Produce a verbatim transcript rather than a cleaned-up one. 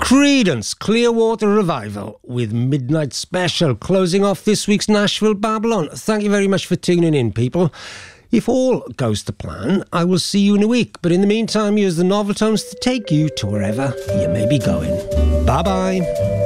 Creedence Clearwater Revival with Midnight Special, closing off this week's Nashville Babylon. Thank you very much for tuning in, people. If all goes to plan, I will see you in a week. But in the meantime, use the novel tones to take you to wherever you may be going. Bye-bye.